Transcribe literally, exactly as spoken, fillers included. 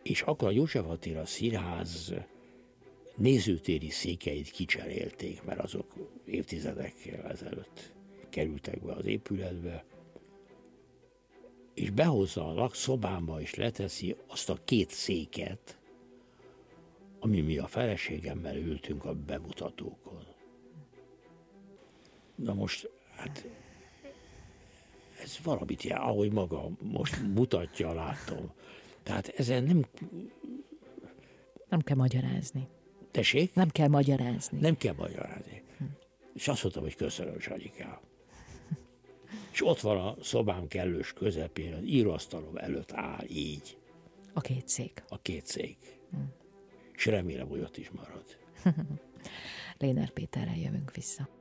És akkor a József Attila Színház nézőtéri székeit kicserélték, mert azok évtizedekkel ezelőtt kerültek be az épületbe, és behozza a lakszobámba, és leteszi azt a két széket, ami mi a feleségemmel ültünk a bemutatókon. Na most, hát ez valamit jár, ahogy maga most mutatja, látom. Tehát ezen nem... Nem kell magyarázni. Tessék? Nem kell magyarázni. Nem kell magyarázni. Hm. És azt mondtam, hogy köszönöm, Sanyikám. És ott van a szobám kellős közepén, az íróasztalom előtt áll így. A két szék. A két szék. Hm. És remélem, hogy ott is marad. Léner Péterrel jövünk vissza.